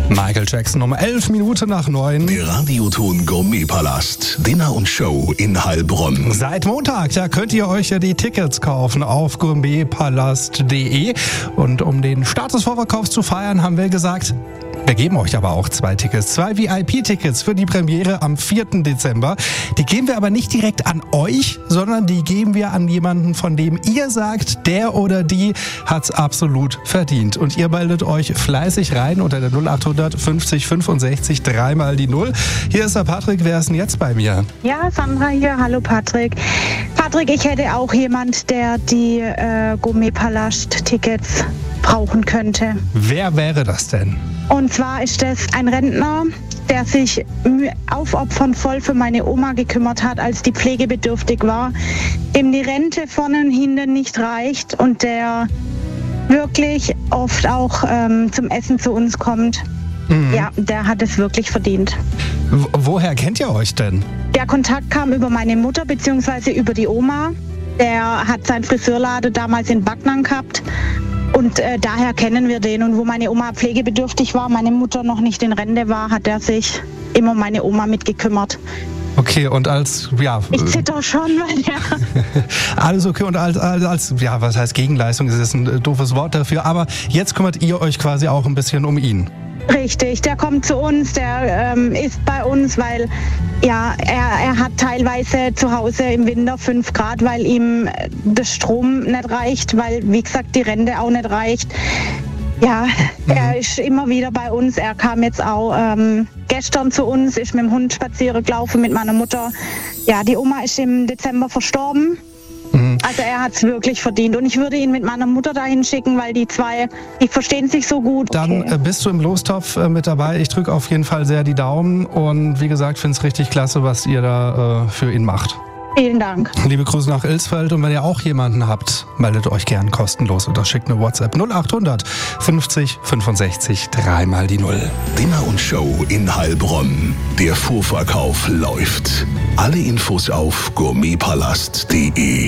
Michael Jackson um 11 Minuten nach 9. Der Radioton Gourmetpalast. Dinner und Show in Heilbronn. Seit Montag, da könnt ihr euch ja die Tickets kaufen auf gourmetpalast.de. Und um den Start des Vorverkaufs zu feiern, haben wir gesagt, wir geben euch aber auch 2 Tickets, 2 VIP-Tickets für die Premiere am 4. Dezember. Die geben wir aber nicht direkt an euch, sondern die geben wir an jemanden, von dem ihr sagt, der oder die hat's absolut verdient. Und ihr meldet euch fleißig rein unter der 0800 50 65 3 mal die 0. Hier ist der Patrick, wer ist denn jetzt bei mir? Ja, Sandra hier. Hallo Patrick. Patrick, ich hätte auch jemand, der die Gourmetpalast-Tickets brauchen könnte. Wer wäre das denn? Und zwar ist das ein Rentner, der sich aufopfernd voll für meine Oma gekümmert hat, als die pflegebedürftig war, dem die Rente vorne und hinten nicht reicht und der wirklich oft auch zum Essen zu uns kommt. Ja, der hat es wirklich verdient. Woher kennt ihr euch denn? Der Kontakt kam über meine Mutter bzw. über die Oma. Der hat seinen Friseurladen damals in Backnang gehabt. Und daher kennen wir den. Und wo meine Oma pflegebedürftig war, meine Mutter noch nicht in Rente war, hat er sich immer um meine Oma mitgekümmert. Okay, und Ich zitter schon, weil alles okay, und als was heißt Gegenleistung, ist ein doofes Wort dafür, aber jetzt kümmert ihr euch quasi auch ein bisschen um ihn. Richtig, der kommt zu uns, der ist bei uns, weil er hat teilweise zu Hause im Winter 5 Grad, weil ihm der Strom nicht reicht, weil, wie gesagt, die Rente auch nicht reicht. Ja, er ist immer wieder bei uns. Er kam jetzt auch gestern zu uns, ist mit dem Hund spazieren gelaufen mit meiner Mutter. Ja, die Oma ist im Dezember verstorben. Also er hat es wirklich verdient. Und ich würde ihn mit meiner Mutter dahin schicken, weil die zwei, die verstehen sich so gut. Dann bist du im Lostopf mit dabei. Ich drücke auf jeden Fall sehr die Daumen. Und wie gesagt, finde es richtig klasse, was ihr da für ihn macht. Vielen Dank. Liebe Grüße nach Ilsfeld. Und wenn ihr auch jemanden habt, meldet euch gern kostenlos oder schickt eine WhatsApp 0800 50 65 3 mal die 0. Dinner und Show in Heilbronn. Der Vorverkauf läuft. Alle Infos auf gourmetpalast.de.